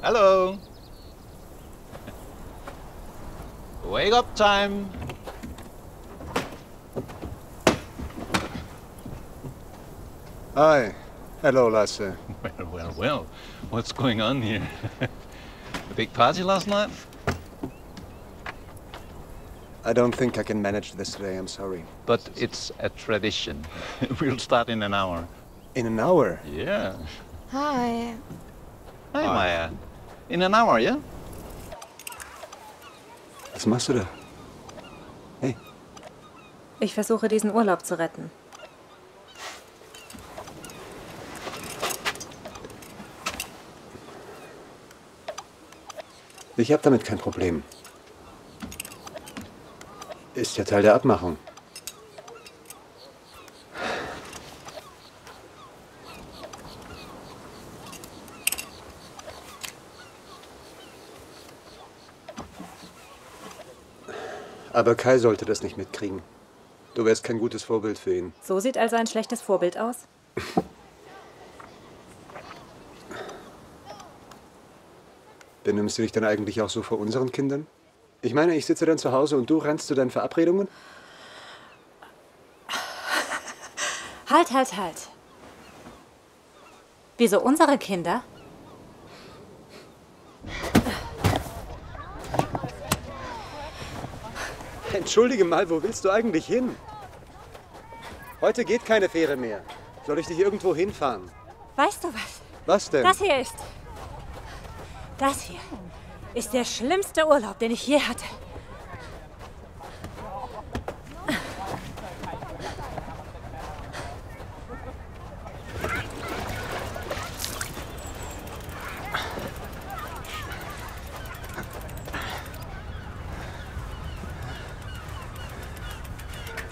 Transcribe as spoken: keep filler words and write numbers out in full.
Hello. Wake up time. Hi. Hello, Lasse. Well, well, well. What's going on here? A big party last night? I don't think I can manage this today, I'm sorry. But it's a tradition. We'll start in an hour. In an hour? Yeah. Hi. Hi, Maya. In an hour, yeah? Was machst du da? Hey. Ich versuche, diesen Urlaub zu retten. Ich habe damit kein Problem. Ist ja Teil der Abmachung. Aber Kai sollte das nicht mitkriegen. Du wärst kein gutes Vorbild für ihn. So sieht also ein schlechtes Vorbild aus? Benimmst du dich dann eigentlich auch so vor unseren Kindern? Ich meine, ich sitze dann zu Hause und du rennst zu deinen Verabredungen? Halt, halt, halt. Wieso unsere Kinder? Entschuldige mal, wo willst du eigentlich hin? Heute geht keine Fähre mehr. Soll ich dich irgendwo hinfahren? Weißt du was? Was denn? Das hier ist... Das hier ist der schlimmste Urlaub, den ich je hatte.